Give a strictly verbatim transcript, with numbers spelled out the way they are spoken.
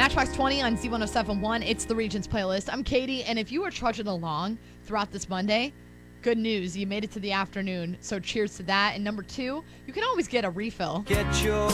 Matchbox twenty on Z ten seventy-one. It's the Regions playlist. I'm Katie, and if you are trudging along throughout this Monday, good news. You made it to the afternoon, so cheers to that. And number two, you can always get a refill. Get your